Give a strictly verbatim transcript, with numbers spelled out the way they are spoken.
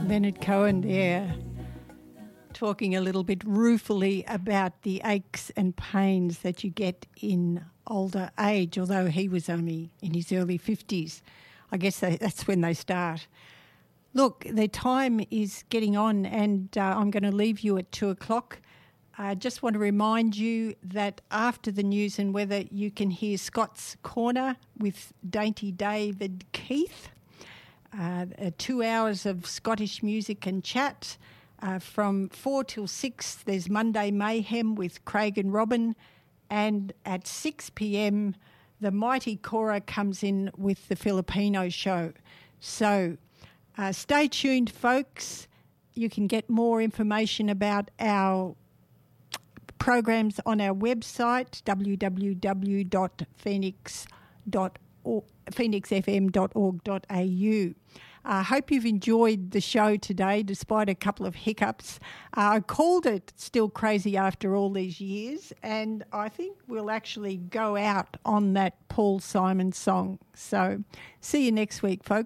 Leonard Cohen there, talking a little bit ruefully about the aches and pains that you get in older age, although he was only in his early fifties. I guess they, that's when they start. Look, the time is getting on and uh, I'm going to leave you at two o'clock. I just want to remind you that after the news and weather, you can hear Scott's Corner with Dainty David Keith. Uh, uh, two hours of Scottish music and chat. Uh, from four till six, there's Monday Mayhem with Craig and Robin. And at six p.m, the Mighty Cora comes in with the Filipino show. So uh, stay tuned, folks. You can get more information about our programs on our website, w w w dot phoenix dot org. phoenix f m dot org dot a u. I uh, hope you've enjoyed the show today despite a couple of hiccups. Uh, I called it Still Crazy After All These Years, and I think we'll actually go out on that Paul Simon song. So see you next week, folks.